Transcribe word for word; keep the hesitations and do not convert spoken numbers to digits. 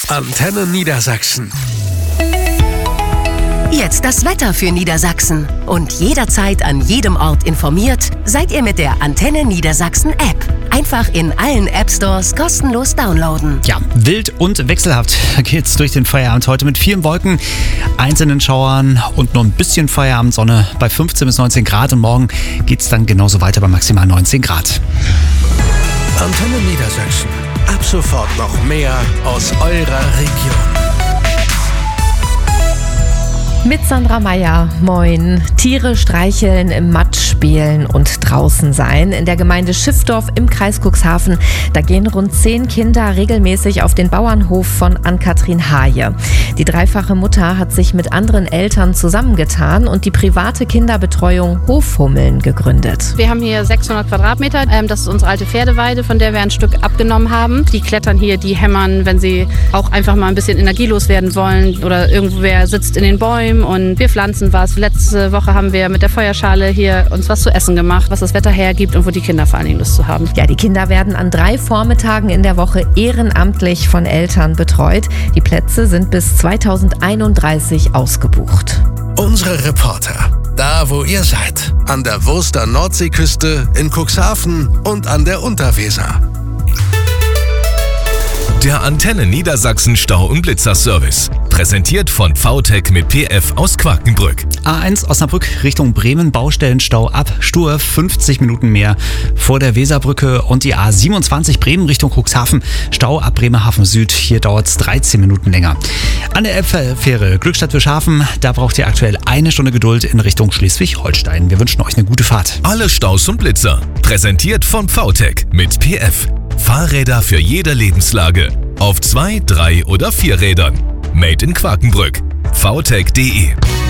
Antenne Niedersachsen. Jetzt das Wetter für Niedersachsen. Und jederzeit an jedem Ort informiert seid ihr mit der Antenne Niedersachsen App. Einfach in allen App Stores kostenlos downloaden. Ja, wild und wechselhaft geht's durch den Feierabend heute mit vielen Wolken, einzelnen Schauern und nur ein bisschen Feierabendsonne bei fünfzehn bis neunzehn Grad. Und morgen geht's dann genauso weiter bei maximal neunzehn Grad. Antenne Niedersachsen. Ab sofort noch mehr aus eurer Region. Mit Sandra Meyer, moin. Tiere streicheln, im Matsch spielen und draußen sein. In der Gemeinde Schiffdorf im Kreis Cuxhaven, da gehen rund zehn Kinder regelmäßig auf den Bauernhof von Ann-Kathrin Haje. Die dreifache Mutter hat sich mit anderen Eltern zusammengetan und die private Kinderbetreuung Hofhummeln gegründet. Wir haben hier sechshundert Quadratmeter. Das ist unsere alte Pferdeweide, von der wir ein Stück abgenommen haben. Die klettern hier, die hämmern, wenn sie auch einfach mal ein bisschen energielos werden wollen oder irgendwer sitzt in den Bäumen. Und wir pflanzen was. Letzte Woche haben wir mit der Feuerschale hier uns was zu essen gemacht, was das Wetter hergibt und wo die Kinder vor allen Dingen Lust zu haben. Ja, die Kinder werden an drei Vormittagen in der Woche ehrenamtlich von Eltern betreut. Die Plätze sind bis zweitausendeinunddreißig ausgebucht. Unsere Reporter, da wo ihr seid, an der Wurster Nordseeküste, in Cuxhaven und an der Unterweser. Der Antenne Niedersachsen Stau- und Blitzer-Service. Präsentiert von V T E C mit P F aus Quakenbrück. A eins Osnabrück Richtung Bremen, Baustellenstau ab Stur, fünfzig Minuten mehr vor der Weserbrücke. Und die A siebenundzwanzig Bremen Richtung Cuxhaven, Stau ab Bremerhaven Süd. Hier dauert es dreizehn Minuten länger. An der Elbfähre Glückstadt Wischhafen, da braucht ihr aktuell eine Stunde Geduld in Richtung Schleswig-Holstein. Wir wünschen euch eine gute Fahrt. Alle Staus und Blitzer. Präsentiert von V T E C mit P F. Fahrräder für jede Lebenslage. Auf zwei, drei oder vier Rädern. Made in Quakenbrück. V T E C punkt de